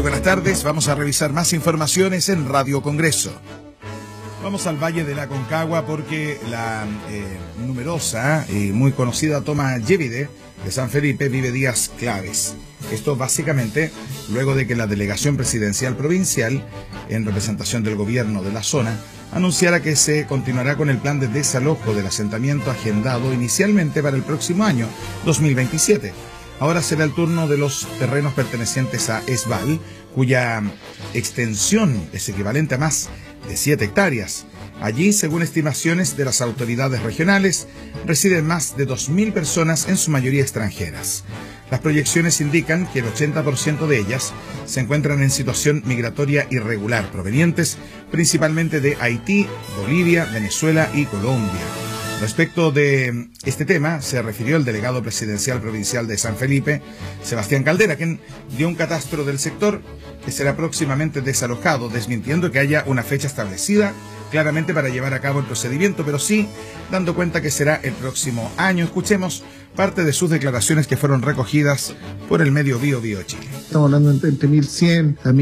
buenas tardes. Vamos a revisar más informaciones en Radio Congreso. Vamos al Valle de la Aconcagua porque la numerosa y muy conocida toma Yévide de San Felipe vive días claves. Esto básicamente luego de que la delegación presidencial provincial, en representación del gobierno de la zona, anunciara que se continuará con el plan de desalojo del asentamiento agendado inicialmente para el próximo año, 2027. Ahora será el turno de los terrenos pertenecientes a Esval, cuya extensión es equivalente a más de 7 hectáreas. Allí, según estimaciones de las autoridades regionales, residen más de 2.000 personas, en su mayoría extranjeras. Las proyecciones indican que el 80% de ellas se encuentran en situación migratoria irregular, provenientes principalmente de Haití, Bolivia, Venezuela y Colombia. Respecto de este tema, se refirió el delegado presidencial provincial de San Felipe, Sebastián Caldera, quien dio un catastro del sector que será próximamente desalojado, desmintiendo que haya una fecha establecida claramente para llevar a cabo el procedimiento, pero sí dando cuenta que será el próximo año. Escuchemos parte de sus declaraciones que fueron recogidas por el medio Bio Chile. Estamos hablando entre 1.100 a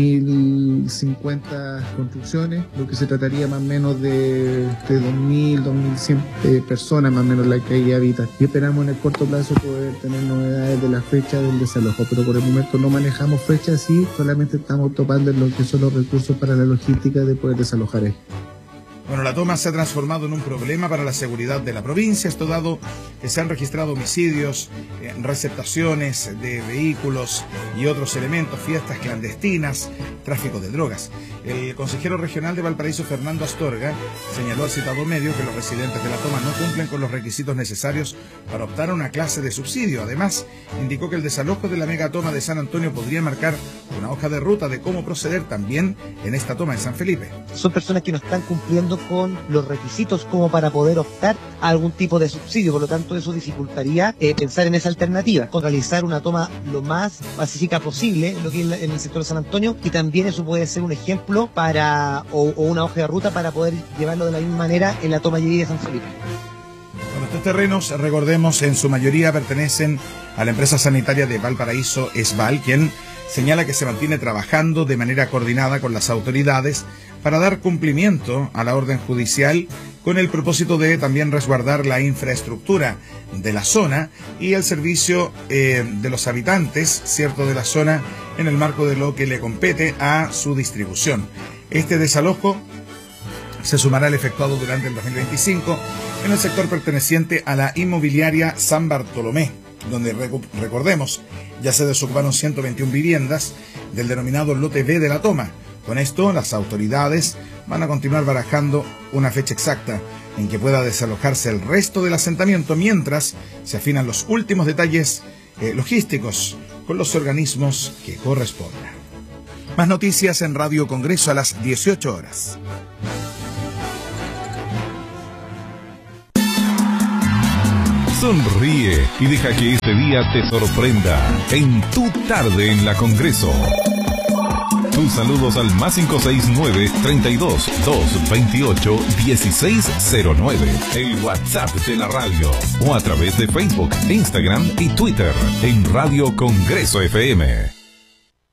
1.050 construcciones, lo que se trataría más o menos de 2.000, 2.100 personas más o menos las que ahí habitan. Y esperamos en el corto plazo poder tener novedades de la fecha del desalojo, pero por el momento no manejamos fechas y solamente estamos topando en lo que son los recursos para la logística de poder desalojar ahí. Bueno, la toma se ha transformado en un problema para la seguridad de la provincia, esto dado que se han registrado homicidios, receptaciones de vehículos y otros elementos, fiestas clandestinas, tráfico de drogas. El consejero regional de Valparaíso, Fernando Astorga, señaló al citado medio que los residentes de la toma no cumplen con los requisitos necesarios para optar a una clase de subsidio. Además, indicó que el desalojo de la megatoma de San Antonio podría marcar una hoja de ruta de cómo proceder también en esta toma de San Felipe. Son personas que no están cumpliendo con los requisitos como para poder optar a algún tipo de subsidio, por lo tanto eso dificultaría pensar en esa alternativa, con realizar una toma lo más pacífica posible, lo que es en el sector de San Antonio, y también eso puede ser un ejemplo para o una hoja de ruta para poder llevarlo de la misma manera en la toma de San Felipe. Bueno, estos terrenos, recordemos, en su mayoría pertenecen a la empresa sanitaria de Valparaíso, Esval, quien señala que se mantiene trabajando de manera coordinada con las autoridades para dar cumplimiento a la orden judicial con el propósito de también resguardar la infraestructura de la zona y el servicio de los habitantes, cierto, de la zona en el marco de lo que le compete a su distribución. Este desalojo se sumará al efectuado durante el 2025 en el sector perteneciente a la inmobiliaria San Bartolomé, donde, recordemos, ya se desocuparon 121 viviendas del denominado lote B de la toma. Con esto, las autoridades van a continuar barajando una fecha exacta en que pueda desalojarse el resto del asentamiento, mientras se afinan los últimos detalles logísticos con los organismos que correspondan. Más noticias en Radio Congreso a las 18 horas. Sonríe y deja que este día te sorprenda en Tu Tarde en la Congreso. Tus saludos al más 569-32-228-1609, el WhatsApp de la radio, o a través de Facebook, Instagram y Twitter en Radio Congreso FM.